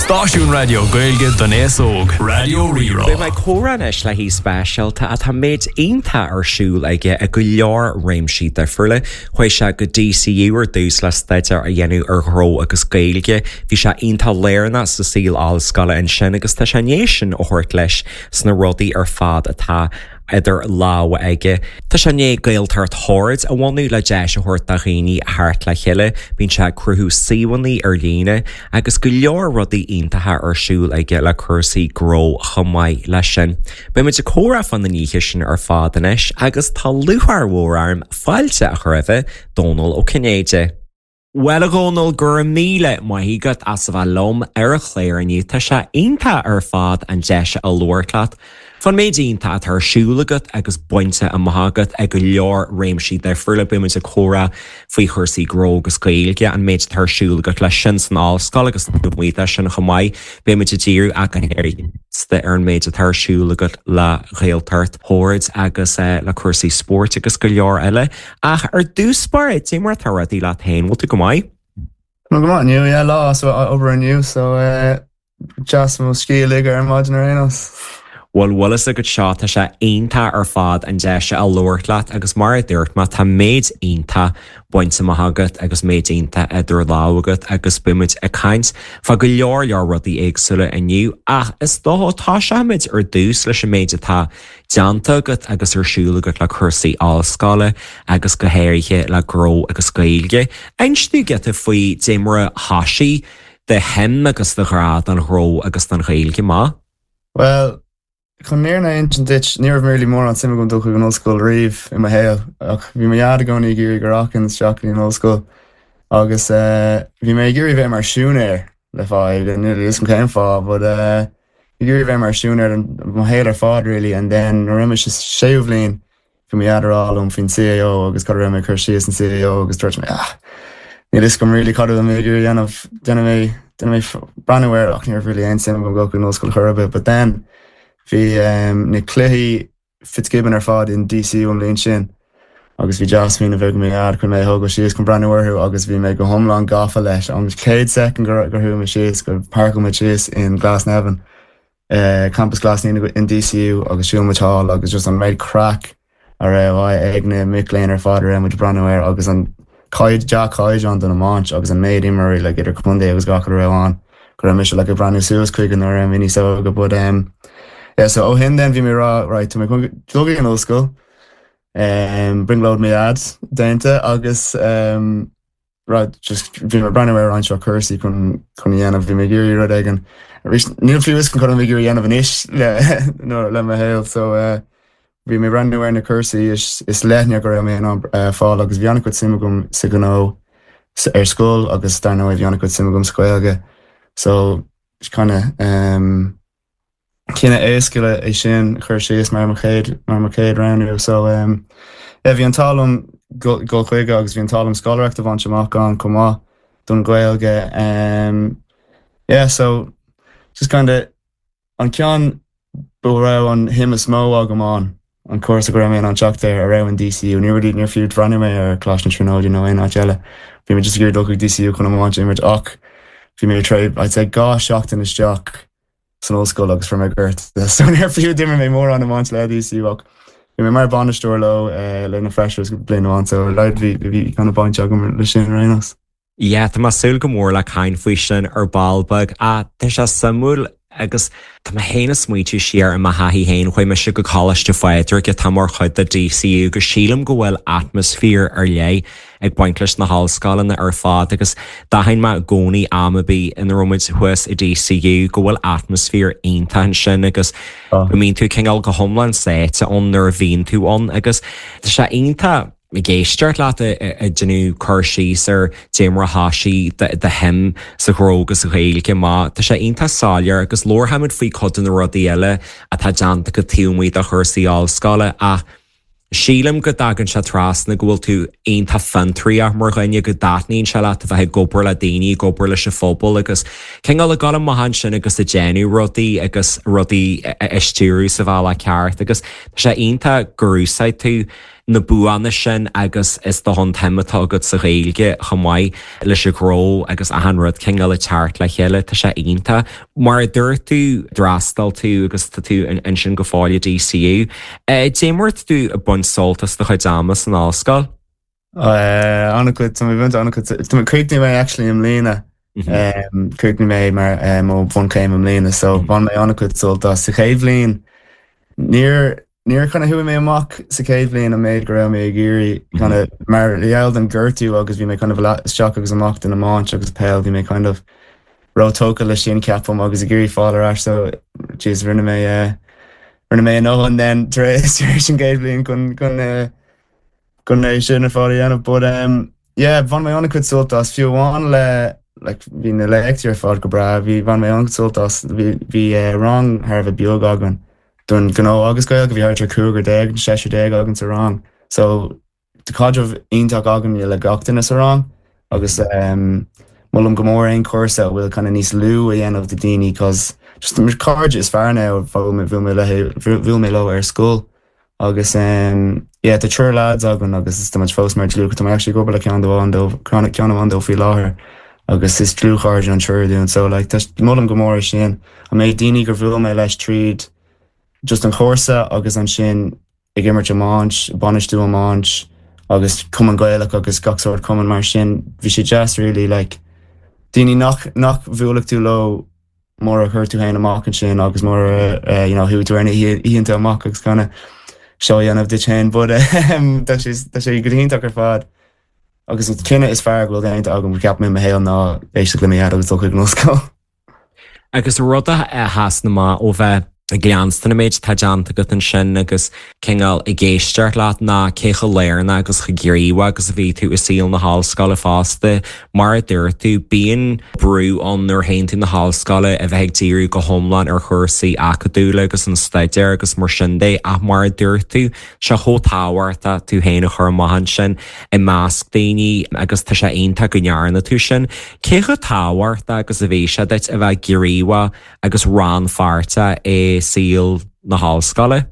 Stáisiún radio Gaeilge don éasóg Radio Rerá. Bé mai córanis le hí spéisialta a tá méid aonanta ar siúil aige a go leor réimsí de furla chuir se go DCU ar dús le staidir a dhéanú ar ghró agus Gaeilge bhí se aonanta léirna sa síl allscoile an sin agus tá sé nééis sin ó thuirt leis sna rudaí ar fad atá idir lá aige. Tá sé né gailtart thord a bhhaú le de a thuirt a rií thart le chiile bín se cruthú síhaí ar líine agus go leor rudaí aontathe ar siúil aige le chusaí gró chomáid lei sin. Ba muid de córa fan na níe sin ar fádanis agus tá luthar mhórarm fáilte a chuibh Donal ó Cnéide. Well a ggónal gur míle maigad as bh lom ar a chléir aniu tá sé aonanta ar fad an deise a luirlaat. Fan méid ionta a tar siúlagat agus buinte a maithagad ag go leor réimsí de furla bu muid a córa faoi chuirsaí gró agus Gaeilge an méid tar siúlagat le sin san allscoil agus muide sin chomáid bu muid a ddíú ag an éirí ar an méid a tar siúlagat le réaltart thord agus le chuirsaí sport agus go leor eile ach ar dúspáir tí mar taradí le tain bhil tú go maiid? No go maith nniu, lá so over aniu so just mo cí ligar ar maidin ar aonas. Wallas a go seo tá sé aonanta ar fad an deise a luirlaat agus mar dúirt má tá méid aonanta buinte maithagad agus méid aonanta idir lágad agus buimiid a caint fa go leor rudaí éagsúla aniu ach is dótá seid ar dús leis méid atá deanta agad agus ar siúlagat le chusaí allscoile agus go héirithe le gró agus Gaeilge. Einstú get a faoi déimre hasí de hem agus de grád an gró agus an Gaeilge má? Well, chun níor na intin dit níor mérlí mór an simime gom docha an óscoil riomh i héal ach bhí mé iad gcóí gurí go rachan seachtaí an óscoil agus bhí mé gurí bheith mar siúnéir le fáid an is go céim fá, bud bhí gurí bheith mar siúnéir an héal ar fád really and then riimi is séomhlín go mé iadarálum fin CAO agus chu raibh chur síos an CAO agus tuirt mé ní is gom rilí cadú mé gurí anmh denna mé brandhhair ach níor bhfuil aon simime go go an óscoil churbe, but then Bhí na cluichí Fitzgibbon ar fád in DC líon sin agus bhí Jasmine a bheith mé ad chun mé thug síos chun brandhhairthú agus bhí mé go thomláin gafa leis agus céad second gur thuú me síos gur parc me síos in Glasnevin campus Glasnevin in DCU agus siúlmatáil agus just an méid crack a raibh ag na Mick-Lane ar fád ar muid brandhhair agus an Jack Caijan don amáint agus an méid imirí le idir chundé agus gacha raibh an gur raibh mis le go brandú suas chuig an ar mini so go bud yeah, so ó hin den bhí mé right to mé dulgaí an óscoil bring load mé ad dainte agus right just bhí mé brandhhair an seo chusaí chun dhéanamh bhí mé gurí rud ag an níl fiús chun chuir mé gurí dhéanamh an isis le mé héal so bhí mé brandhhair na chusaí is leithne go raibh mé an fáil agus bhí anna chuid simime gom sa gnó ar scóil agus darna bhí anna chuid simime gom scoilge so kinda Cine éascaile é sin chuir síos mar chéad ranú so bhí an talm go chuige agus bhí an talm scoileachta bhaint amach an comá don Gaeilge yeah so just kinda an cean bu raibh an himas mó agamán an cuasa go raibh an teachta a raibh an DCU níor fiú ranú mé ar chlás na tróide nó é áile bhí mé just gur dulcha DCU chun amháint imirt ach bhí mé tréad I'd say gá seachtain isteach san óscoil agus for mé gurt. So níor fiú dimmer mé mór an amháint le DCU ach bhí mé mar banisteoir le na freshers go blian amháin so leid bhí chuna baint agam le sin réanas. Yeah, tá súil go mór le cain faoi sin ar ballbag a tá sé samúil agus tá héana smuoitiú siar a haí héin chuoi me si go choiste féidir go tá mar chuid a DCU go sílam go bhfuil atmosfér ar lé ag baintlis na hallscálanna ar fád agus dahain má gcónaí amabí in romuid thuas i DCU go bhfuil atmosfér aontain sin agus go mín tú chéall go thomlan séite ón nar bhíon tú ón agus tá sé aonanta I géisteart leat a dú chuirsís ar déimre hasí de him sa chrógus a Gaeilge má tá sé onanta sáilear agus lórhamid faoi codan na rudaí eile a tá deanta go tíúmid a chuirsaí allscoile a sílam go dagan se trasna go bhfuil tú onanta fantrií a mar ghaine go datnaín se leat a bheit gobar le daoine gobar le se fóbal agus chéall le gáil maihan sin agus a déanú rudaí agus rudaí istúrú sa bhla ceart agus sé onanta gurúsáid tú na buanna sin agus is do hon tematá agad sa réilge chamáid leis gró agus a hanrad chéall le teart le chéile tá sé aonanta. Mar dúir tú drástal tú agus tú in sin go fáile DCU. Démhairt tú a bun soltas do chuid damas an áscail? Annachcuid tá bhaint annachcuid tá cruigní mé actually am léna. Cruigní mé mar ó bhain céim am léna, so bhain mé annachcuid soltas sa chéimhlín. Níor chuna thuí mé amach sa céimhlín a méid go raibh mé géirí chuna mar leall an ggurtú agus bhí mé chuna bhsteach agus amach den amáint agus peil bhí mé kind of rótóca le sin ceapam agus a géirí fáil ar so jeez rinne mé an óhan den trééis sin céimhlín gon sin a fáí anna, but bhain mé annachcuid soltas fiú bháin le hí na leictúr fád go bra, bhí bhain mé annachcuid soltas bhí rang thar bheith beag agan. Dún gó agus goil go bhí háirtar cúgur déag an 6 déag agan sa rang. So de cadmh ionach agan le gachtainna sa rang agus mulm go mór aon cuasa bhfuil chuna níos lú a dhéanamh de daoine cos just mar card is fear now bhfuil mé le ar scúl. Agus tá tuair lads agan agus is much fós mar tlú go actually go le ceanmhandó fí láthair agus is tlúcháir an tuirún, so tá mulm go mór sin a méid daoine gur bhfuil mé leis tríd just an chósa agus an sin I gimmert amáint, banistú amáint agus cum an gaelach agus gachsort cum mar sin bhí sé just really daoine nach bhuailach tú lo mór a chuir tú hain amach an sin agus mór thuú tú arna íonanta amach agus gana seo dhéanamh de chain, bud tá sé go dtíntaach ar fad agus cinenne is fear bhfuil daint agam ceap mé héal ná basically mé agus tucha an oscail. Agus ruda has na má ó bheith a gleanstanna méid taideanta go an sin agus chéall I ggéisteart leat ná cécha léirna agus chugéiríha agus a bhí tú is síl na hallscala fásta mar dúir tú bíon brú an nuair haon tú na hallscala a bheith tíirú go thomlan ar chuirsaí acadúla agus an staidir agus mar sindé a mar dúir tú se thótáhairta tú héanana chur maihan sin I measc daoine agus tá sé aonanta go nearna tú sin. Cécha táhairta agus a bhéise deit a bheith géiríha agus rán farta síl na hallscala?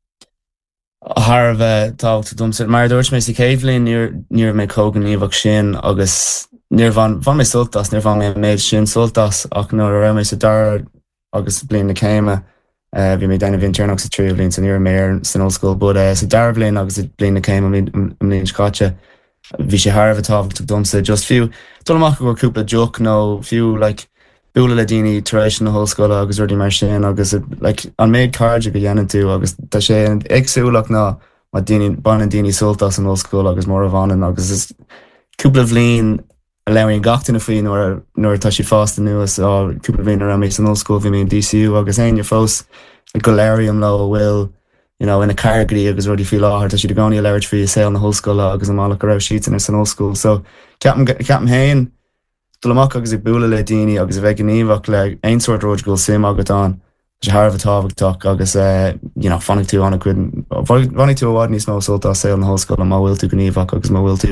Har bheith tácht dumsa mar dúirt mé sa céimhlín níor mé cógan íomhach sin agus níor bhain mé soltas, níor bhain mé méid sin soltas ach nó ra mé sa dar agus blian na céime bhí mé déanamh internach sa tríomhlín san níor mé san ollscoil, bud sa dar blian agus blian na céime am líon scáte bhí sé har bheith tácht dumsa just fiú tulamach gur cúpla joke nó fiú búla le daoine taréis na hallscoile agus ruirtí mar sin agus an méid card go dhéanaan tú agus tá sé agsúlaach ná má ban daoine soltas an hallscoil agus mór a bhanan agus is cúpla bhlíon a leabhaíon gachtainna faoin nuair tá si fásta nuas cúpla bhlíon ar mé an hallscoil bhí mé DCU agus aon fós go léiríam le bhfuil ina cargaí agus ruirtí fiú láthir tá si do gáí leirt fao sé na hallscoile agus an mála go raibh sítan ar san hallscoil, so ceapan hain Tulamach agus búla le daoine agus a bheith gníomhach le ein sort roid goil sim agatán sé thar bh táhachtach agus fannig tú anna chuin fannig tú bhád níos mó soltá sé an hallscoil má bhfuil tú gníomhach agus má bhfuil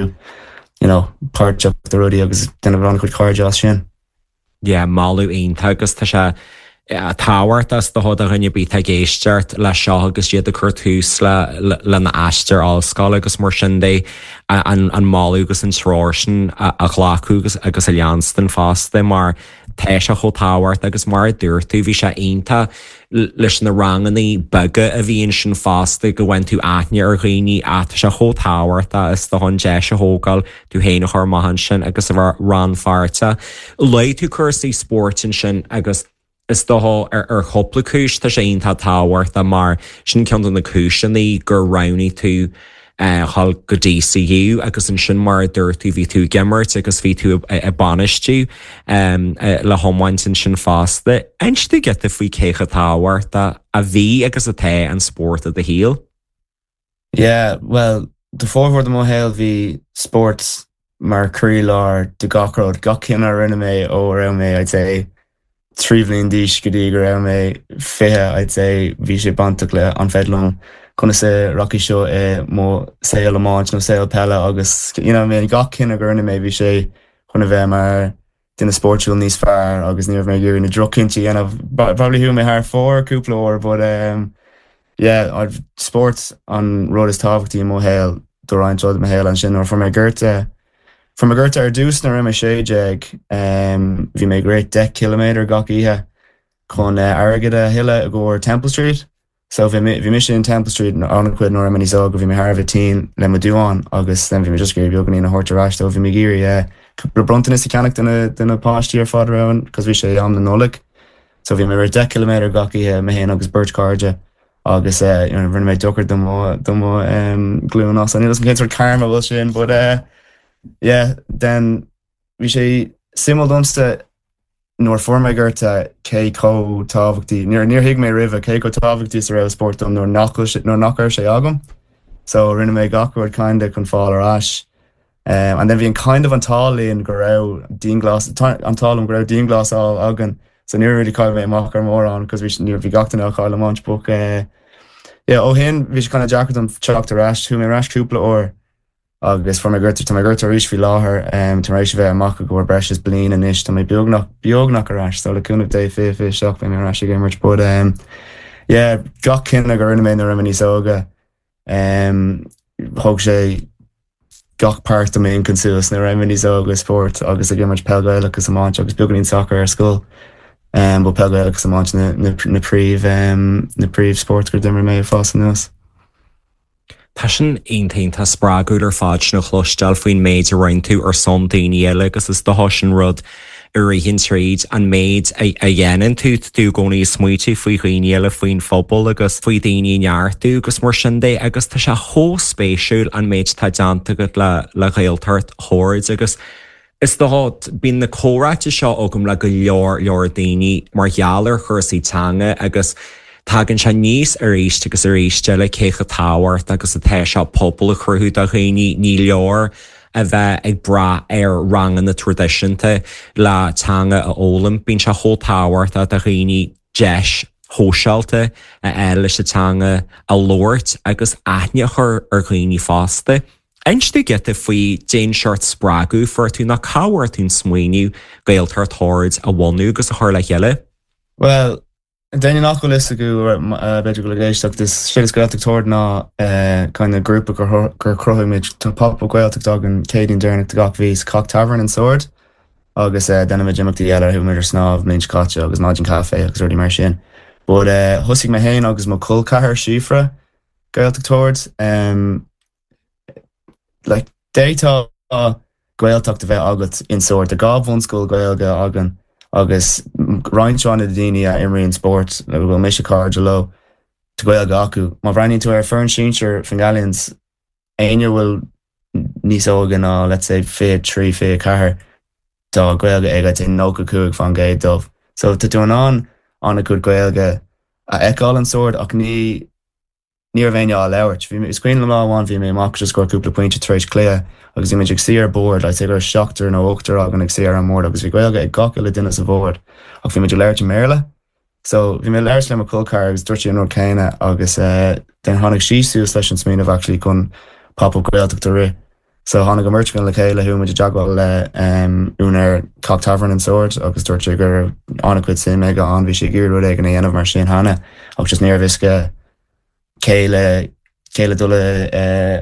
tú páirteach de rudí agus denna bhranna chuid cáirde sin. Máú aonanta agus tá sé táhairt as do thud a rinne bí a géisteart le seo agus iad a chur túús le na eistear allscoil agus mar sin dé an máú agus an sráirsin a chhlaú agus a leanstan fásta mar teis a chotáhairt agus mar dúir tú bhí sé aonanta leis na ranganí bugad a bhíon sin fásta go bhain tú aithne ar ghaoine a se chotáhairta is do hon de se hógáil tú héana chu maihan sin agus a bhar ran farta. Le tú chusaí sportin sin agus is doá ar chopla cúis tá sé onanta táhairt a mar sin cean na cúiseannaí gur raní tú hall go DCU agus an sin mar dúirtú bhí tú gimmert agus bhí tú a banistú le thomáin sin fásta. Einstú get a faoi cécha táhairt a bhí agus a té an sport a híal? Well, de fórhór am héil bhí sports mar cruúlár de gachród gacin a rinne mé ó ra mé I'd say tríomhlíon díos go dtí go raibh mé fithe I'd say bhí sé bantaach le an fedlum chuna sé rocky seo mó saoil amáint nó saoil peile agus mé gacin a gurna mé bhí sé chuna bheith mar duine sportúil níos fearr agus níor mé gur na drocintí anamh probably thuú mé th fór cúpla óir, but yeah, I've sports on rud is tábhachtí mo héil do reinintráid mo héil an sin or from a gurte ar dús na raimi séideag bhí mé great 10 kilometer gach ihe chun agad a hiile a go Temple Street. So bhí mé sin Temple Street an cuid nó raimi so go bhí mé Harbh tí le mo dúán agus then bhí mé just gur beagganí na hortarráist ó bhí mé géirí brontain is ceannach duna páistí ar fád raibhann cos bhí sé am na nólaigh. So bhí mé 10 kilometer gach ihe mé héana agus Birchcarge agus rinne mé dochar do glún as an an céintear karma bhil sin, but yeah, then bhí sé simuldomste nóir forma gurta cé có tábhachtí níor hiig mé rih cé go tábhachtí sa raibh sportdom nóir nachar sé agam. So rinne mé gachúir kinda chun fáil ar as. And then bhí an kind of antálíonn go raibh dínglas antálam go raibh dínglas á agan. So níor really caiil mé amach ar mór an cos níor bhí gachtain á cháil amach book. Ó hin bhí sé kind of jacket an teacht ar as, thu mé ras cúpla ó agus for my gurta tá mé gurta ríis bhí láthair tá rééis bheith amach go breis blin in isis tá mé beagnach arás so leúnmh dé fé seach mé arás gimmert, but gach cinna go rinne mé na raimí sóga thug sé gach páirt am on consúas na raimí sóga sport agus a gimmert peilgaile agus amáint agus beagnaín soccer ar school bu peilgaile agus amáint na príomh sport gur dimmer mé fás an nuas. Tá sin aontainnta sprágúil ar fád na chlosisteil faoin méid a roinn tú ar son daoine eile agus is do thosin rud ar rihin tríd an méid a dhéanaan tú gcónaí smuoiti faoi chuoine eile faoin phobal agus faoi daoine neartú agus mar sin dé agus tá se thóspéisiúil an méid tá deanta go le réaltart thóid agus is do bín na córáte seo agam le go leor daoine mar gheallar chuirsaí teanga agus Tágann se níos ar éiste agus ar éiste le chécha táhairt agus a the se pobl a chruthú a chuoine ní leor a bheith ag bra ar rangan na tradiisianta le teanga a ólam bín se thó táhairt a chuoine deis hóseálta a eile se teanga a lóirt agus aithne chur ar chuoine fásta. Einstú geta faoi déon seart sprágu for tú na cáhairt tún smaoinú gailtar tóid a bhhaú agus a chuir le heile? Well, Déine nach go list go beidir go géisteach dis sé goach tóir ná kind of grúpa gur crohuiid tá pop goilteach an céadín dearnach gach vís Cock Tavern and Sword agus denna mé Jimachtaí eile hu idir snáb mlín caite agus náidin cafe agus ruí mar sin. Bud thusig mé héin agus má culcathair sífra goilteach tóirt like détá goilteach de bheith agat in Sword a gábhún scúil goilge agan agus reinintráin a daoine a imríonn sport le bhfuil mis card lo to goilge acu. Má bhrainnín tú ar fern síir fan galíonn aine bhfuil níos ógan ná let's say fé trí fé cahar tá goilge ag in nócha cúig fan géad dubh. So tá tú an a chud goilge a eáil an Sword ach ní bhéine á leirt. Bhí screen le máháin bhí mé amach just cúpla pointe trééis clé agus imid ag siar board le gur seachtar nó ochtar agan ag siar an mór agus bhí goilge ag gacha le duine sa bhór ach bhí meidir leirt méle. So bhí mé leirt le a culcar agus dúirtí an céine agus den tháinig síú leis an smíanamh actually chun pop goilteachta ri. So tháinig go merchgan le chéile hu meidir deagháil le únar Cock Tavern and Sword agus dúirte gur anna chuid sin méige an bhí sé gúrú ag an dhéanamh mar sin hána ach just níormhisce céile dula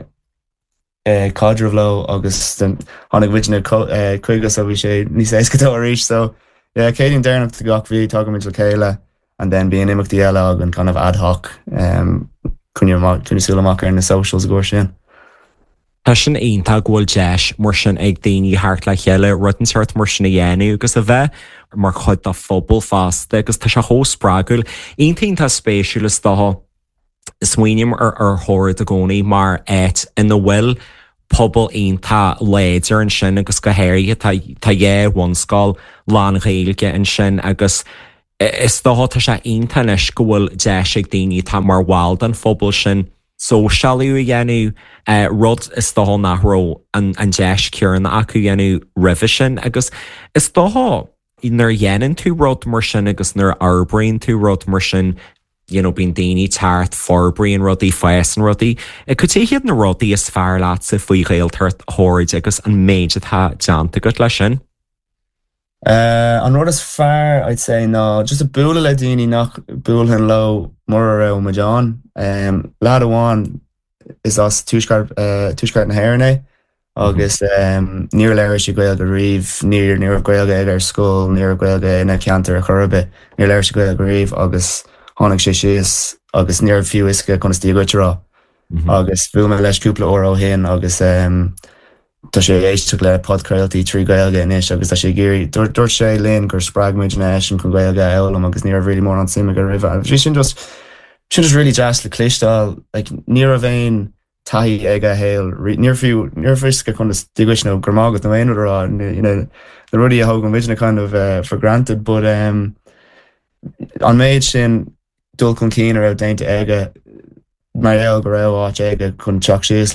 cadre lo agus hánig bhuiine chuigus a bhí sé níos éiscatá ríis. So céadín déirnach gach bhí tugamid le chéile and then bíon imachtaí eile agan kind of ad hoc chunisúlamach ar na socials go sin. Tá sin aonanta ghfuil deis mar sin ag daoine thart le chéile rutanseart mar sinna dhéanú agus a bheith mar chud a phobal fásta agus tá se thósprágúil aontainnta spéisiúil is dá smuoinim ar thóir a gcónaí mar éit in na bhfuil pobl aonanta léidir an sin agus go héirthe tá dhé bhanscáil lán réilge an sin agus is dátá sé aonanta leis go bhfuil deis ag daoine tá mar bháil an phobal sin sósealaú a dhéanú rud is dá nachró an deis cearna acu dhéanú rih sin agus is dá nar dhéanaan tú rud mar sin agus nar arbrain tú rud mar sin bín daoine teart forbraíon rudaí fees an rudaí. I could tíad na rudaí is fearr leat sa faoi réaltart thóid agus an méid atá deanta go lei sin. On rud is far, I'd say no. Just a bula le daoine nach bula an lo mar ra ma John. Lad one is as tuiscart na hairne. Agus níor leir si goil go riomh níor goilga ag ar scóil, níor goilga ina ceantar a chorbe, níor leir si goil go riomh agus tháinig sé sios agus níor fiú isce chun tí goitirá. Agus bhfuil me leis cúpla ó hin agus tá sé éiste le podcrailtaí trí gailge inis agus tá sé géirí dúirt sé linn gur sppraagmuid na sin chun gailge elam agus níor bhrí mór an sim go rih. Sin just really jazz le clistáil, ní a bhéin taí ag a héil níor fiske chun tíis nó gur mágad na bhéinrá the rudí a hogan vidna kind of for granted, but an méid sin dul chun cíar a dainte aige mar eil go raibháit aige chun teach séos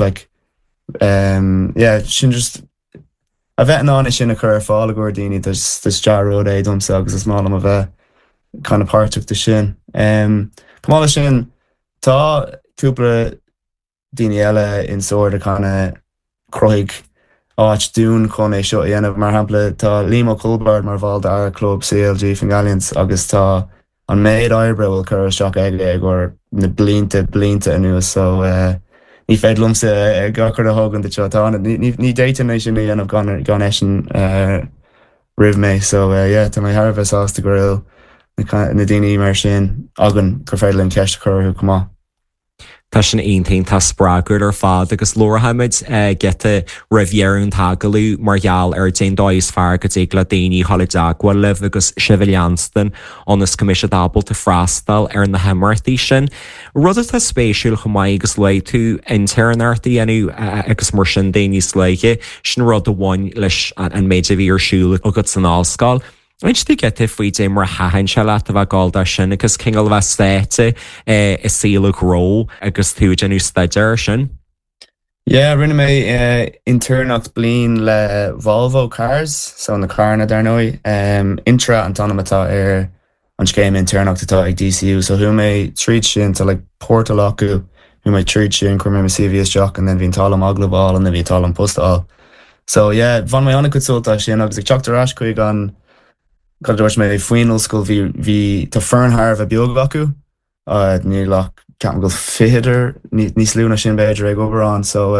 sin just a bheith an sin a chur fála goir daoine there's dearród é domsa agus is mála a bheith kind of páirteach de sin. Cumála sin tá cúpla daoine eile in sóir a chuna croig áit dún chun é seo dhéanamh mar hampla tá Limo Culbard mar bháil ar club CLG fan Gallions agus tá an méid oibre bhfuil chur seach aige gur na blinte anuas, so ní féad lumsa gachar a hágan de teána. Ní déitan é sin dhéanamh gan é sin rih mé, so tá mé tharbh ásta go raibh na daoine mar sin agan gur féile an ceist chuirthú cumá. Tá sin aontainn tá sprágur ar fád agus Lorhamid gete rihhéarún tagalú margheall ar déon dóis fear go dtí le daoine holidaghil leh agus sibhilianstan ónas comisi dábalta freastal ar na himmartaí sin. Rud atá spéisiúil chumáid agus le tú internartaí enú agus mar sin daoine sléige sin rud a bhain leis an méid a bhí arsúla agad san ácáil. Einstí gete faoi dé mar hahain se leat a bheith gáilda sin agus cingal bheith sléite is síla ró agus tú genú staidir sin? Rinne mé internacht blin le Volvo cars, so na carna dar nói. Intra an tanamatá ar an scéim internacht atá ag DCU, so hu mé tríd sin to Portal acu, hu mé tríd sin chuir mé CVS Jock, and then bhín talam aglaváil, and then bhín talam postáil. So van mé anna cutsulta sin agus ag teachtar as chuig an Dúirt mé faoinal scoil bhí tá fearnthar a beag acu ní lech ceap go fihidir níos lúna sin beidir ag oberán, so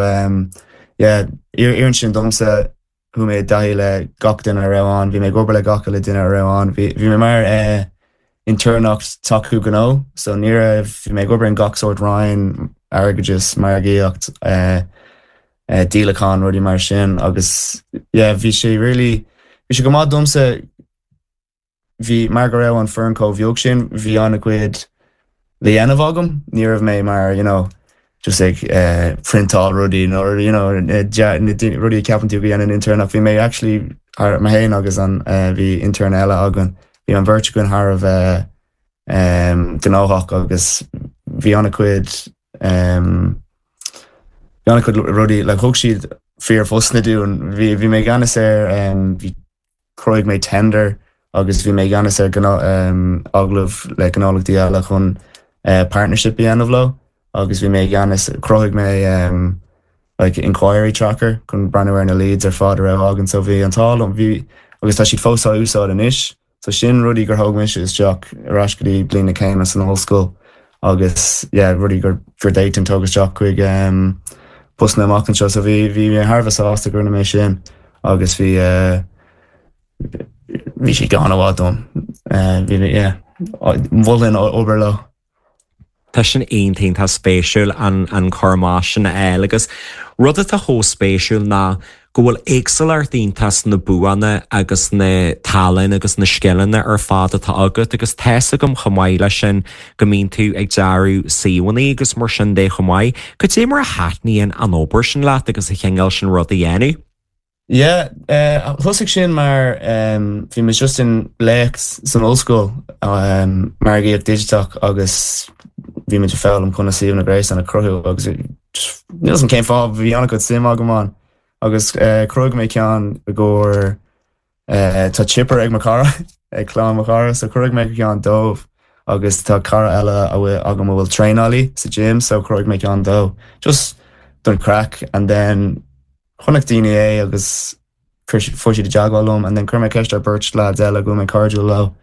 íonn sin domsa thu mé daí le gach duine a raibháin, bhí mé gobar le gacha le duine a raibháin, bhí mé mar internacht taú gó, so ní bhí mé gobar an gach sort Ryan airgegus mar géocht dílaán rudí mar sin agus bhí sé go má domsa hí mar go raibh an fearncó bheog sin, bhí anna cuid léanamh agam, ní raibh mé mar, just ag printáil rudí, rudí ceapan tú go dhéanaan internach. Bhí mé actually mar héin agus an bhí intern eile agan. Bhí an bhirte gon thar gnóthach agus bhí anna cuid rudí le thug siad fíor fosna dún. Bhí mé ganas bhí croig mé tender agus bhí mé ganas aglah le gnálachtí eile chun partnership í anamh lo, agus bhí mé ganas croig mé inquiry tracker chun breanúir na leads ar fád a raibh agan, so bhí an tálam bhí agus tá siad fósá úsáid inis, so sin rudí gur thug mis is Jack arás go dtí bliana céime san hallscoil agus rudí gur déitin tugus Jack chuig postna amachchan seo, so bhí mé tharbh ásta gurna mé sin agus bhí sé gan bhádom bhlinn obair le. Tá sin aontainn tá spéisiúil an chormá sin eile agus rud a thó spéisiúil ná go bhfuil éagsal ar daontas na buanna agus na talann agus na scilanna ar fád atá agat agus teasa gom chomáile sin go mbíonn tú ag dearú saohaí agus mar sin dé chomáid, go dtí mar a háithníon an óbair sin leat agus a cheingáil sin rud a dhéanú. Thusig sin mar bhí me just in leachs san óscoil mar géag digitach agus bhí me fém chuna síomh na grééis an na cruthú agus níos an céim fá bhí anna go sim agamán agus cruig mé cean a ggóir tá chipper ag cara ag chlán cara, so cruig mé cean dómh agus tá cara eile a bhfuil agam bhfuil trainálí sa gym, so cruig mé cean dó just don crack, and then chunnach daine agus fushi the jagalum, and then Kermit Kester Birch lads ella go my cordial low.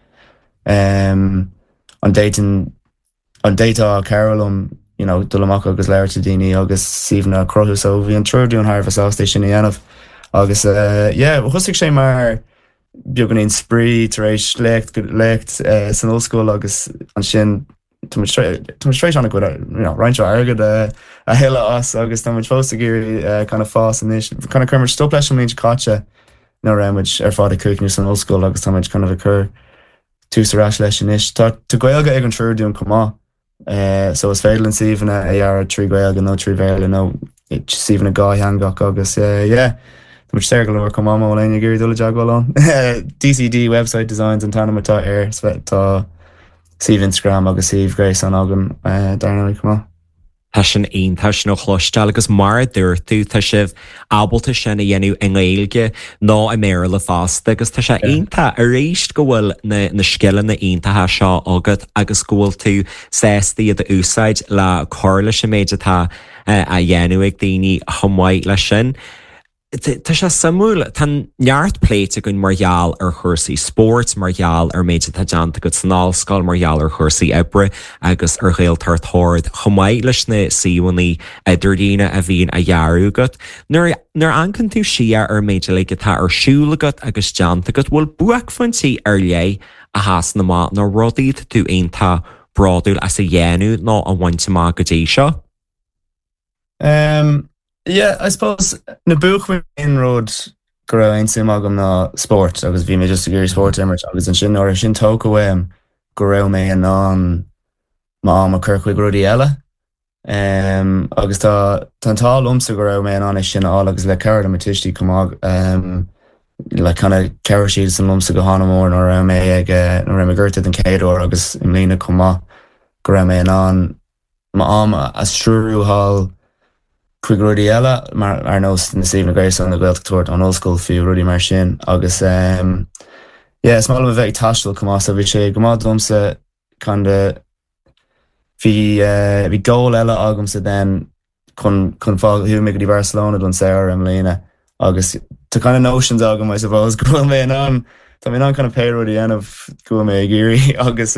On data Carolum, you know, Dulamaka agus Lair Dini agus Sivna Crohu, so we introduced Harvest South Station Yanov. Agus husig sé mar biogan in spree taréis lekt san old school agus an sin straight on a good, you know, Rancho agad a hella us agus tá fós géir kind of fás an ish kind of cummer stop leis an cacha no ramage fád cooking san old school agus tá kind of occur tú sa rás leis an ish tá goilga ag an trúr dún comá so is féidir an sívna ar trí goilga no trí bhéile no sívna gá hangach agus much circle over come on when you get on DCD website designs and Tana Mata Air Svet Steve Instagram agus Steve Grace on Agan Darnell come on. Tá sin aonanta sin ó chlostal agus mar dúir tú tá sibh ábalta sinna dhéanú in Gaeilge ná a méir le fásta agus tá sé aonanta a réist go bhfuil na sciile na aontathe seo agad agus gúil tú séstaí a úsáid le choirla sin méid atá a dhéanú ag daoine chomáid lei sin. Tá sé samúil tan neart pléite gon margheall ar chuirsaí sport margheall ar méide tá deanta go sanálscoil margheall ar chuirsaí ebre agus ar réaltartóir chomáid leis na síhaí idirdíine a bhíon a dhearúgad. Nuair ancan tú siar ar méide le tá ar siúlagad agus deanta go bhfuil buach fantaí ar lé a háas na má nó rudaíd tú aonanta braúil as a dhéanú ná an bhainte má go dtí seo? Yeah, I suppose na buch in road go raibh ein sim agam na sport agus bhí mé just a géirí sport immert agus an sin or sin tóg away go raibh mé an má am a curcuig rudí eile agus tá tá lumsa go raibh mé an is sin á agus le ceir am tití cumag le kinda ceir siad san lumsa go hána mór nó raibh mé ag nó raibh mé gurtad an céadú agus im lína cumá go raibh mé an má am a strúthal chuig rudí eile mar ar nós na Stephen Grace an na Gaeltachtóir an old school fiú rudí mar sin agus is mála a bheith taistil cumá sa bhí sé go má domsa kinda bhí gól eile agamsa den chun fáil hiú mé go dtí Barcelona don saoir am lína agus tá kinda notions agam I suppose go mé an tá mé an kinda pe rudí anmh go mé géirí agus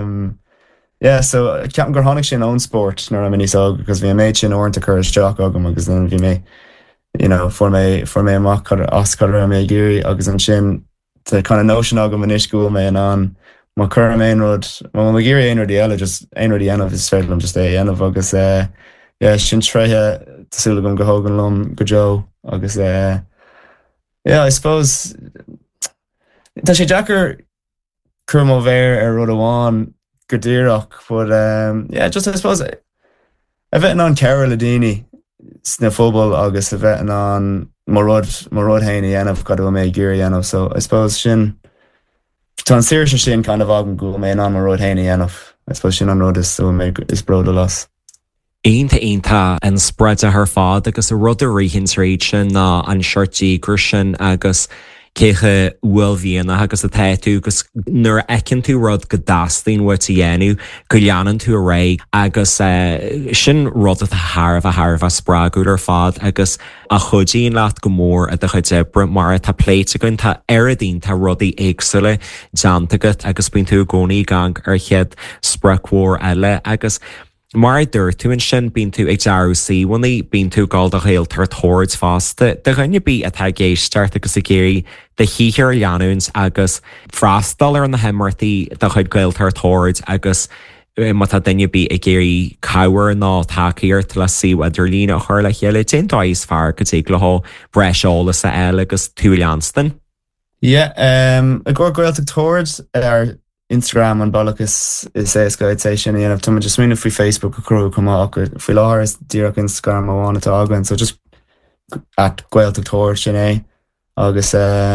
so ceapan gur tháinig sin own sport nuair a mini sog because bhí méid sin orintanta chur isteach agam agus then bhí mé you know for mé amach as chuir a mé géirí agus an sin tá kind of notion agam in isciúil mé an má chur am aon rud má géirí aon rudí eile just aon rudí anmh is féidirm just é anmh agus sin treithe tásúla gom go hógan lom go Joe agus I suppose tá sé deacair chur má bhéir ar rud amháin Godirach, but just I suppose a bheith an Carol Ladini sna football agus a bheith an marod haini anmh cad mé géirí anmh, so I suppose sin tá an séir sin kind of agam go mé an marod haini anmh. I suppose sin an rud is so mé is brod a las. Aonanta an spread a th fád agus a rud a rihins réid sin ná an seirtí gur sin agus cécha bhfuil bhíonna agus a taitú agus nuair ecinn tú rud go dastaín bhfuil tú dhéanú go leanan tú a ré agus sin rud a tharbh a sprágúil ar fád agus a chudíon leat go mór a chud debre mar tá pléite gon tá aradín tá rudaí éagsúla deantagat agus bíonn tú gcónaí gang ar chead spracmhór eile agus mar dúir tú an sin bíonn tú ag dearú síhaí bíonn tú gáil a réaltar tóirs fásta de rinne bí atá géisteart agus i géirí de híar leanúns agus freastal ar an na himmartaí de chuid gailtar tóirs agus má tá daine bí i géirí cabhar ná takeíart le siú idir lína chuir le chéile dé dáis fear go dtí leth breiseolalas a eile agus tú leanstan. A ggur gailtar tóirs ar Instagram an bailach is éascaid sé sin aanamh tu just muna faoi Facebook a crú cumach faoi láthir is díreach Instagram amháin atá agan, so just at Gaeltachtóir sin é agus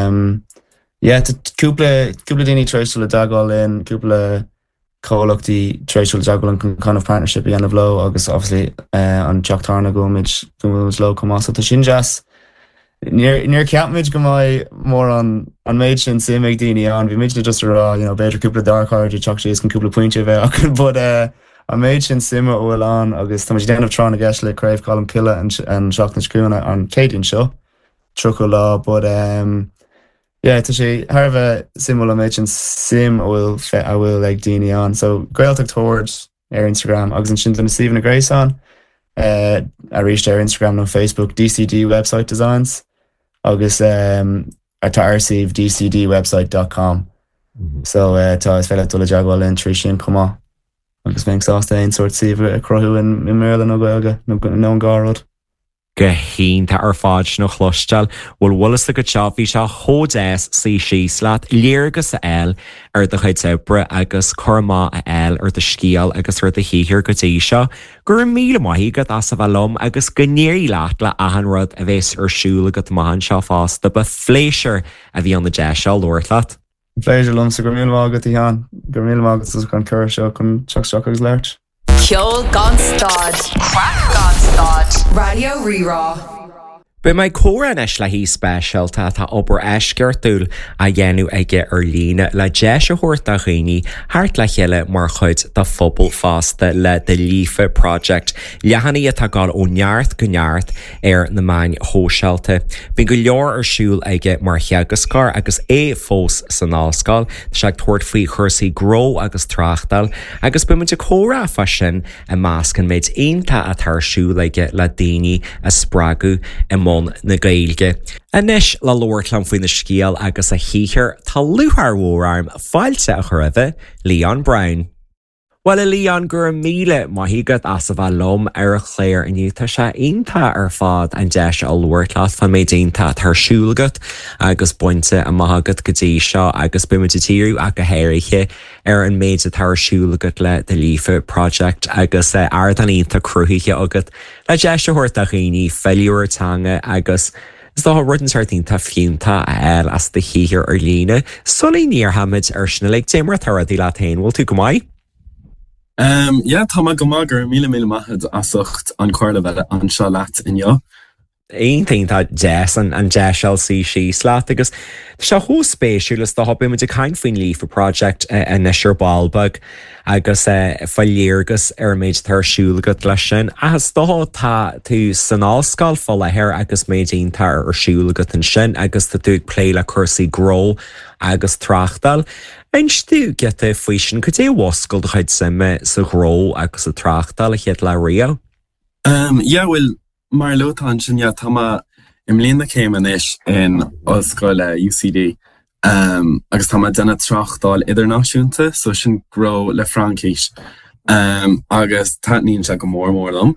cúpla daoine tréisiúil a dagáil in cúpla cólaachtaí tréisiúil dagáil an kind of partnership i anamh lo agus obviously an teachtarna gomid gomid lo cumá, so tá sin jazz Níor ceapmid go mai mór an méid sin sim ag daoine an bhí méid just rá beidir cúpla darcard teach sééis an cúpla pointe bheith bud an méid sin sima bhfuil an agus tá déanamh tránna gceis le craibh Colin Pilla an seach na scrúna an céidirn seo truckle law, but yeah, tá sé Harbh simú méid an sim I will like daine an. So Gaeltach towards Instagram agus an sin na Stephen a Grace on. I reached our Instagram no Facebook DCD website designs agus tá archive dcdwebsite.com. So tá is fell dul jagwal in Trishan come agus ben sásta ein sort si a crohu in Merlin no goga no garrod. Go hínta ar fád nó chlostal bhfuil bhlas a go teáhí se hódéas sí síoslaat léargus a eil ar do chuid tebre agus chomá a eil ar de scíal agus ru a híhir go dtí seo gur míle maithí go as sa bhlum agus gnéirí leat le ahan rud a bhés arsúla go maihan seo fásta ba phléisiir a bhí an na de seo loirlaat. Pléisiir lom sa gur mílemágad í an gur mílemágad chun cur seo chun teach agus leirt. Ceol gan stad, crack gan stad, Radio Rirá. Bu mai córa is le hí spéisialta tá obair eisceirtúil a dhéanú aige ar líne le deis a thuirt a chuoine thart le chéile mar chuid de phobal fásta le de lífa project lehananaí atá gáil ó neart go neart ar na main hóseilta. Bhín go leor ar siúil aige mar cheaguscar agus é fós san náscáil seag tuairt faoi chuirsaí gró agus trachtal agus bu muid córa fa sin a máscan méid aonanta a tarsúil aige le daoine a sppragu i na gailge. Inis le loirlam faoin na scíal agus a híhir tá luthar mhórarm fáilte a chuiribh Leon Brown. Well Leon gur míle maithígad as sa bh lom ar a chléir iniu tá sé aonanta ar fád an deis a luirlaat fan méid aonanta tarsúlagat agus buinte a maithagad go dtí seo agus buimiid tíú a go héirithe ar an méid a tarsúlagat le de lífa project agus aird an aonanta cruthíthe agad le deis a thuirt a chuoine feiliúirtanga agus is dá rudan sartínta fiúnta a eil as de híhir ar líne solí níor hamid ar sinna le téimar tar a dí le tain bhfuil tú go maiid? Ja, tá go mágur míle maithid asocht an chuirla bheile an seo leat inniu. Aon tá deas an deisialsaí síosleat agus se thóspéisiúlas do hobí muid cain faoin lífa project in isir ballbag agus fallléargus ar méid tarsúlagat lei sin agus dó tá tú san áscáil fol lethir agus méid aonanta ar siúlagat an sin agus tá tú plé le cursaí gró agus trachtal. Einstú get faoi sin go dé bhhoscail do chuid sama sa gró agus sa trachtal a chéad le rio? Ja, well, mar lotán sin ja tá im líonna céiman is in osscoile UCD agus tá denna trachtáil idirnáisiúnta so sin gró le Frankis agus táníonn se go mórlam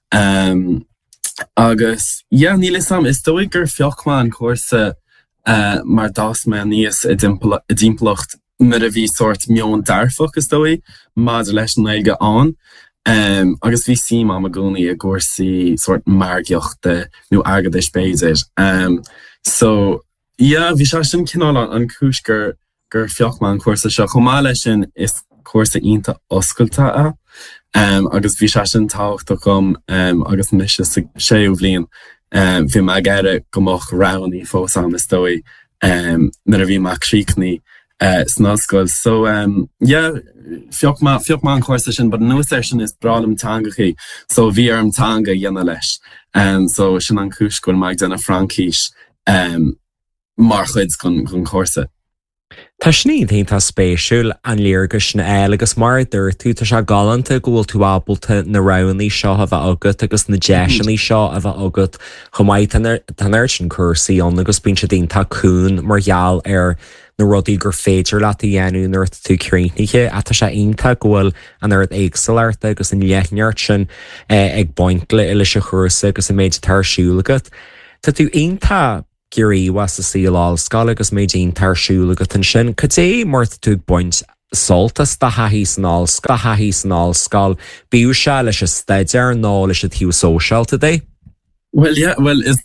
agus ja níle sam is dóigh gur fiochma an cuasa mar das me níos i dimplocht mar a bhí sort mion darfach is dóigh mad leis an éige an agus bhí sim am a gcónaí a gcúrsaí sort margiochta nó agad is béidir. So, yeah, bhí se sin cinál an cúis gur fiochma an cuasa seo. Chomá lei sin is cuasa ionta oscailta agus bhí se sin táhacht gom agus mis sé bhbliain bhí me gceire gomach ranaí fós am is dóigh nar a bhí mac trícnaí snascoil. So, yeah, fiochma an cuasa sin, but no session is bralam tangachi. So, bhí ar an tanga dhéana leis. So, sin an cúis gur maid denna Frankis mar chuid gon cuasa. Tá sníad tá spéisiúil an léargus na eil agus mar dúir tú tá se galanta ghfuil tú ábalta na ranaí seo a bheith agat agus na deisianí seo a bheith agat chomáid tanar sin cursaí an agus bíonn se daon táún margheall ar na rudaí gur féidir leat a dhéanú nuir tú críntnaiche a tá sé aonanta ghfuil an airt éagsalarta agus an leithneart sin ag baintla ile se chusa agus i méid tarsúlagat. Tá tú aonanta gurí was a síáil scala agus méidín tarsúlagat an sin. Cad é mar tú buint soltas de haí san scal bíú se leis a staidir ná leis a tíú sóseálta dé? Well, yeah, well, is